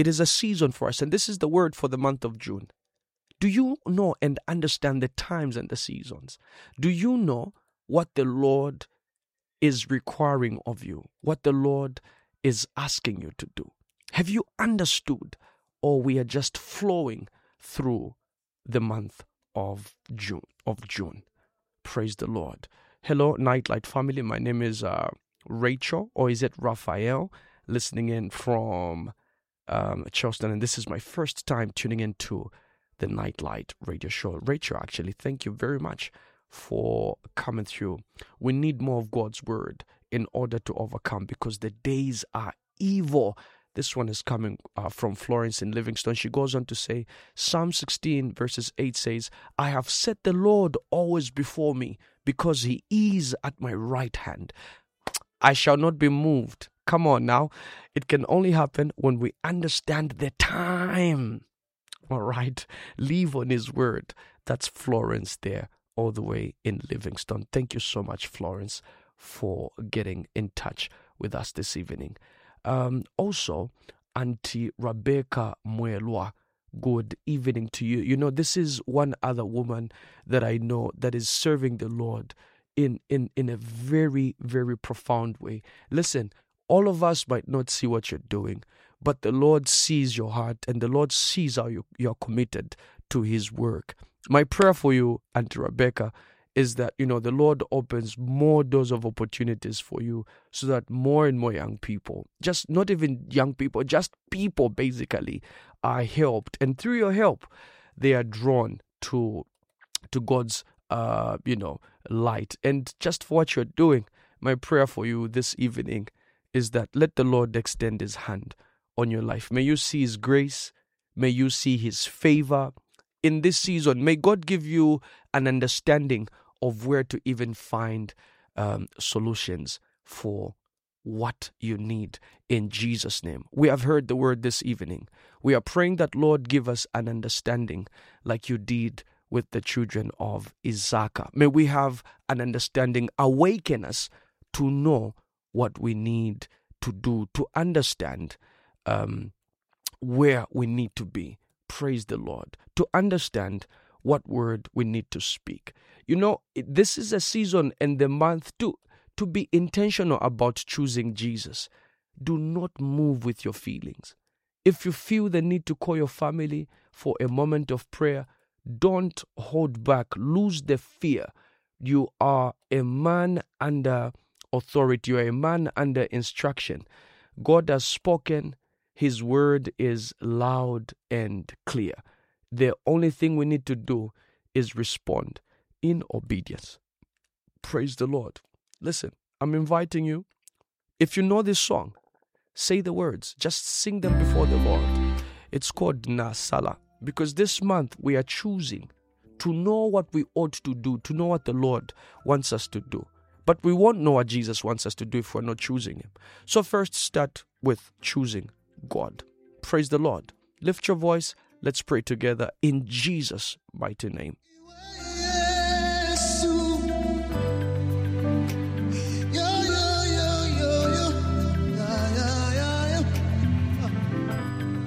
It is a season for us, and this is the word for the month of June. Do you know and understand the times and the seasons? Do you know what the Lord is requiring of you, what the Lord is asking you to do? Have you understood, or we are just flowing through the month of June? Praise the Lord. Hello, Nightlight family. My name is Rachel, or is it Raphael, listening in from Charleston, and this is my first time tuning into the Nightlight radio show. Rachel, actually, thank you very much for coming through. We need more of God's word in order to overcome, because the days are evil. This one is coming from Florence in Livingston. She goes on to say, Psalm 16 verses 8 says, I have set the Lord always before me, because he is at my right hand. I shall not be moved. Come on now. It can only happen when we understand the time. All right. Live on his word. That's Florence there, all the way in Livingston. Thank you so much, Florence, for getting in touch with us this evening. Also, Auntie Rebecca Muelwa, good evening to you. You know, this is one other woman that I know that is serving the Lord in a very, very profound way. Listen, all of us might not see what you're doing, but the Lord sees your heart, and the Lord sees how you're committed to his work. My prayer for you, Auntie Rebecca, is that, you know, the Lord opens more doors of opportunities for you, so that more and more young people, just not even young people, just people basically, are helped. And through your help, they are drawn to God's, light. And just for what you're doing, my prayer for you this evening is that let the Lord extend his hand on your life. May you see his grace. May you see his favor in this season. May God give you an understanding of where to even find solutions for what you need in Jesus' name. We have heard the word this evening. We are praying that, Lord, give us an understanding like you did with the children of Issachar. May we have an understanding. Awaken us to know what we need to do, to understand where we need to be. Praise the Lord. To understand what word we need to speak. You know, this is a season and the month to be intentional about choosing Jesus. Do not move with your feelings. If you feel the need to call your family for a moment of prayer, don't hold back. Lose the fear. You are a man under authority. You are a man under instruction. God has spoken. His word is loud and clear. The only thing we need to do is respond in obedience. Praise the Lord. Listen, I'm inviting you. If you know this song, say the words. Just sing them before the Lord. It's called Nasala, because this month we are choosing to know what we ought to do, to know what the Lord wants us to do. But we won't know what Jesus wants us to do if we're not choosing him. So first start with choosing God. Praise the Lord. Lift your voice. Let's pray together in Jesus' mighty name.